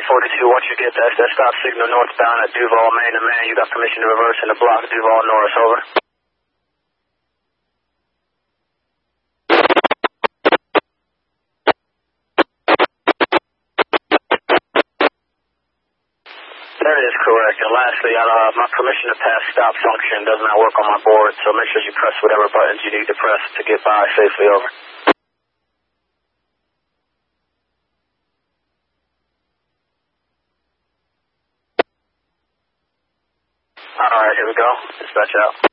42, once you get that stop signal northbound at Duval, man to man, you got permission to reverse in the block, Duval Norris, over. That is correct. And lastly, my permission to pass stop function does not work on my board, so make sure you press whatever buttons you need to press to get by safely, over. Alright, here we go. Dispatch out.